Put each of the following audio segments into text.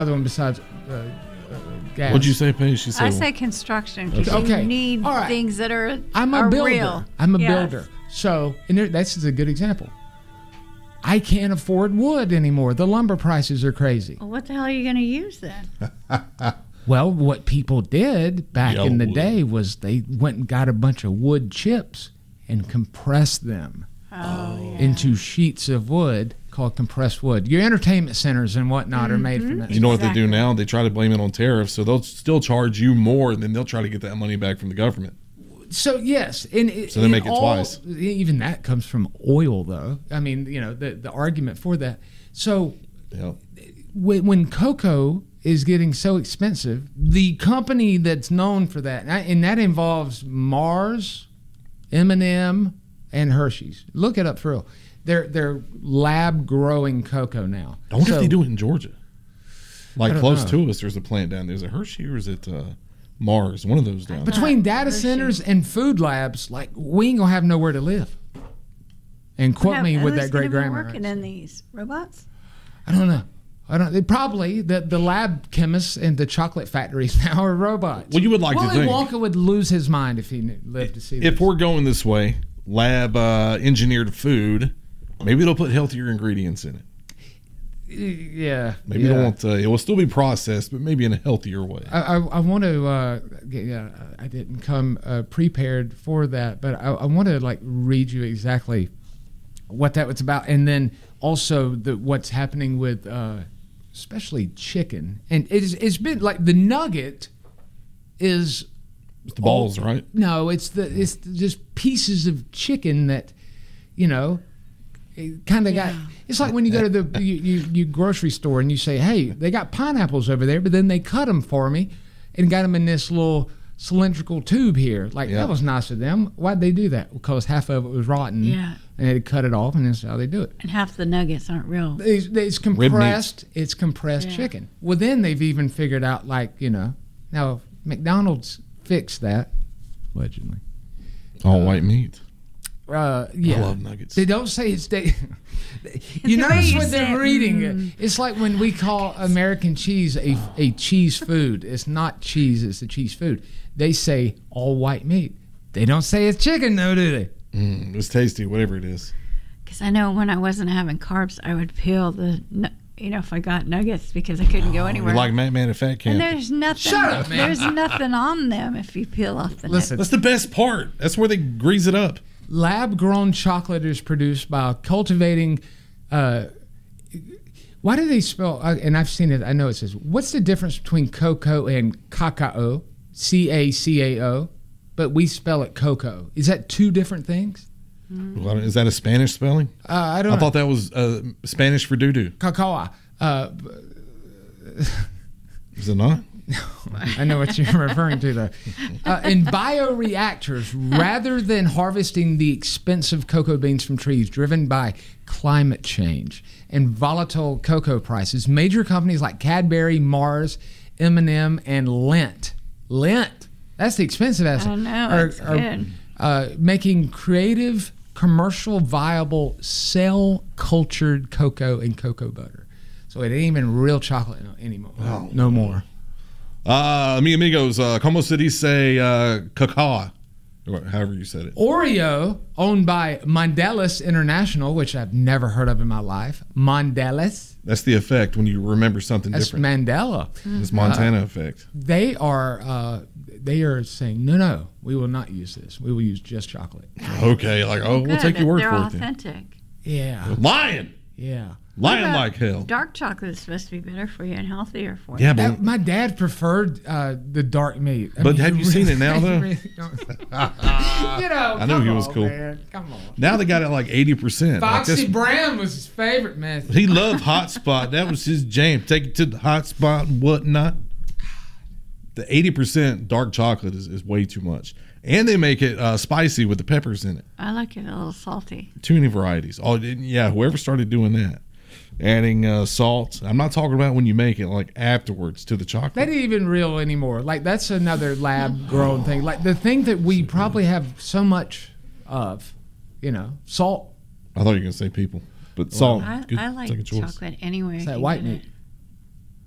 Other one besides gas. What'd you say, Paige? She said, I say construction because Okay. you need All right. things that are I'm a are builder. real. I'm a Yes. builder. So, and that's a good example. I can't afford wood anymore. The lumber prices are crazy. Well, what the hell are you going to use then? Well, what people did back in the Wood. day was they went and got a bunch of wood chips and compressed them into sheets of wood called compressed wood. Your entertainment centers and whatnot are made from that. you know what they do now? They try to blame it on tariffs, so they'll still charge you more, and then they'll try to get that money back from the government. So yes, and So they make it twice. Even that comes from oil, though. I mean, the argument for that. So Yeah. when cocoa is getting so expensive, the company that's known for that, and that involves Mars, M&M, and Hershey's. Look it up for real. They're lab growing cocoa now. I wonder So- if they do it in Georgia. Like I don't close know. to us, there's a plant down there. Is it Hershey or is it Mars? One of those down there. Between data centers and food labs, like we ain't gonna have nowhere to live. And quote me with Who's that great gonna be grammar. working in these robots? I don't know. They probably the lab chemists and the chocolate factories now are robots. Well, you would like to Willy think. Wonka would lose his mind if he lived to see this. If we're going this way, lab engineered food, maybe it'll put healthier ingredients in it. Yeah. Maybe it won't. It will still be processed, but maybe in a healthier way. I want to. I didn't come prepared for that, but I want to read you exactly what that was about, and then also what's happening with especially chicken. And it's been like the nugget is It's the balls, right? no, it's just pieces of chicken that it kind of got. It's like when you go to the you grocery store and you say, hey, they got pineapples over there, but then they cut them for me and got them in this little cylindrical tube here. That was nice of them. Why'd they do that? Because half of it was rotten. Yeah. And they cut it off, and that's how they do it. And half the nuggets aren't real. It's compressed. It's compressed chicken. Well, then they've even figured out, now McDonald's fixed that allegedly. All white meat. Yeah. I love nuggets. They don't say it's you the notice way you when they're say it, reading it. It's like when we call American cheese a cheese food. It's not cheese, it's a cheese food. They say all white meat. They don't say it's chicken though, do they? It's tasty, whatever it is. Because I know when I wasn't having carbs, I would peel if I got nuggets because I couldn't go anywhere. You're like Man at Fat Camp. And there's nothing. Shut up, man. There's nothing on them if you peel off the Listen. That's the best part. That's where they grease it up. Lab-grown chocolate is produced by cultivating. Why do they spell? And I've seen it. I know it says. What's the difference between cocoa and cacao? CACAO, but we spell it cocoa. Is that two different things? Is that a Spanish spelling? I don't I know. thought that was Spanish for doo-doo. Cacao. Is it not? I know what you're referring to, though. In bioreactors, rather than harvesting the expensive cocoa beans from trees driven by climate change and volatile cocoa prices, major companies like Cadbury, Mars, M&M, and Lindt, that's the expensive asset, I know, it's good. Making creative, commercial viable, cell-cultured cocoa and cocoa butter. So it ain't even real chocolate anymore. No more. Amigos, como se dice cacao? Or however you said it. Oreo, owned by Mondelez International, which I've never heard of in my life. Mondelez. That's the effect when you remember something That's different. Mandela. It's Montana effect. They are saying, no, we will not use this. We will use just chocolate. Okay, we'll Good, take your word they're for it then. authentic. Yeah. Lying! Yeah. Lying like hell. Dark chocolate is supposed to be better for you and healthier for you. Yeah, but My dad preferred the dark meat. But have you seen it now, though? I knew he was cool. Man. Come on. now they got it 80%. Foxy Brown was his favorite method. He loved Hot Spot. That was his jam. Take it to the Hot Spot and whatnot. The 80% dark chocolate is way too much. And they make it spicy with the peppers in it. I like it a little salty. Too many varieties. Oh, yeah, whoever started doing that. Adding salt. I'm not talking about when you make it, afterwards to the chocolate. That ain't even real anymore. That's another lab-grown thing. The thing that we probably have so much of, salt. I thought you were going to say people. But salt. I good like second choice. chocolate anyway. It's that white meat.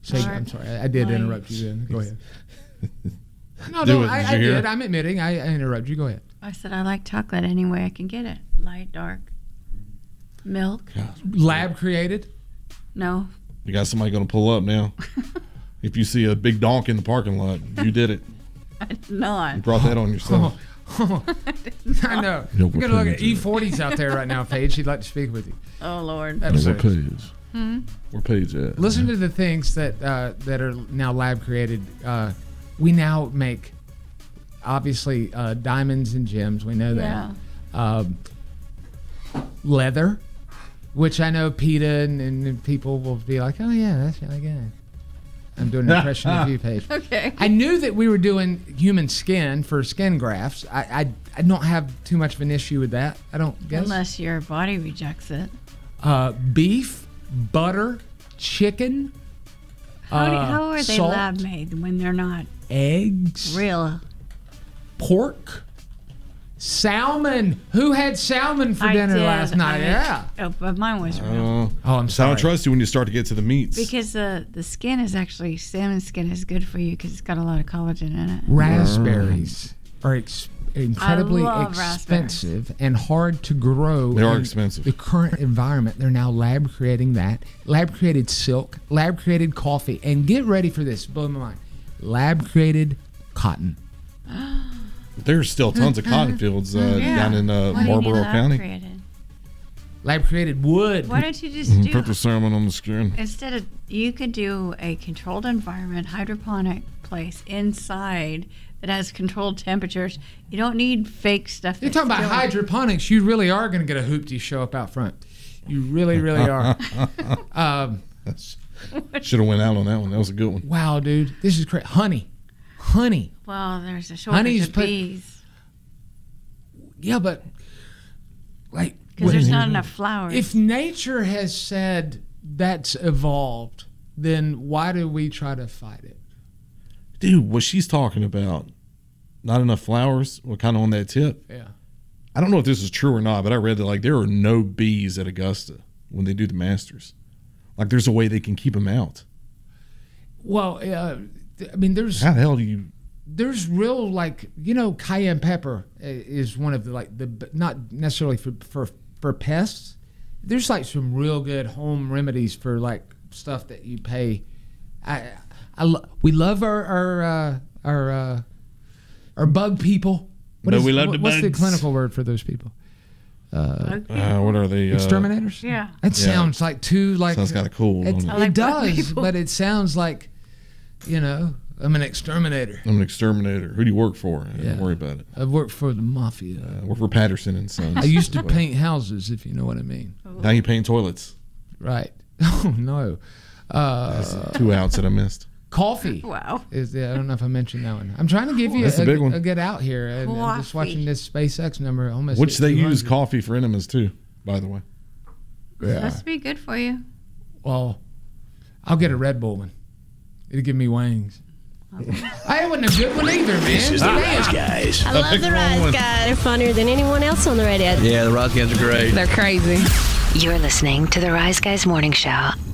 I'm sorry. I did interrupt you then. Go ahead. No, Do no, it. I Did you hear did. it? I'm admitting I interrupted you. Go ahead. I said I like chocolate any way I can get it. Light, dark. Milk. Lab created. No. You got somebody going to pull up now. If you see a big donk in the parking lot, you did it. I did not. You brought that on yourself. I know. No, We're gonna look at E40s out there right now, Paige. She'd like to speak with you. Oh, Lord. What page? Where page at? Listen to the things that are now lab created. We now make, obviously, diamonds and gems. We know that. Yeah. Leather, which I know PETA and people will be like, oh yeah, that's really good. I'm doing an impression of you, Paige. Okay. I knew that we were doing human skin for skin grafts. I don't have too much of an issue with that. I don't guess. Unless your body rejects it. Beef, butter, chicken. How are they salt, lab made when they're not eggs, real? pork, salmon. Who had salmon for dinner last night? Yeah. Oh, but mine was real. Oh, I'm I sorry. don't trust you when you start to get to the meats. Because the skin is actually, salmon skin is good for you because it's got a lot of collagen in it. Raspberries are incredibly love expensive and hard to grow. They are in expensive. The current environment, they're now lab creating that. Lab created silk, lab created coffee, and get ready for this, blow my mind. Lab created cotton. There's still tons of cotton fields down in Why do you need Marlboro lab County. created? Lab created wood. Why don't you just do Put the salmon on the skin. instead of you could do a controlled environment hydroponic place inside that has controlled temperatures. You don't need fake stuff. You're talking about hydroponics. You really are going to get a hoopty show up out front. You really, really are. Should have went out on that one. That was a good one. Wow, dude, this is crazy. Honey. Well, there's a shortage Honey's of put- bees Yeah, but like, because there's not enough flowers. if nature has said that's evolved, then why do we try to fight it? Dude, what she's talking about, not enough flowers, well, kind of on that tip. Yeah. I don't know if this is true or not, but I read that like there are no bees at Augusta when they do the Masters. Like there's a way they can keep them out. Well, I mean, there's How the hell do you? there's real, like, cayenne pepper is one of the not necessarily for pests. There's like some real good home remedies for like stuff that you pay. We love our bug people. But we love the what's the bugs. clinical word for those people? What are they? Exterminators. Yeah. That sounds like too like. Sounds kind of cool. It, Don't it? I like it bug does, people. but it sounds like, I'm an exterminator. I'm an exterminator. Who do you work for? Don't worry about it. I've worked for the mafia. I work for Patterson and Sons. I used to paint houses, if you know what I mean. Now you paint toilets. Right. Oh, no. 2 outs that I missed. Coffee. Wow. I don't know if I mentioned that one. I'm trying to give you That's a big one. a get out here. And I'm just Coffee. watching this SpaceX number almost. Which hit they 200. use coffee for enemas too, by the way. Yeah. Supposed to be good for you. Well, I'll get a Red Bull one. It'll give me wings. I wasn't a good one either, man. This is the Damn. Rise Guys. I love the Rise Guys. They're funnier than anyone else on the radio. Yeah, the Rise Guys are great. They're crazy. You're listening to the Rise Guys Morning Show.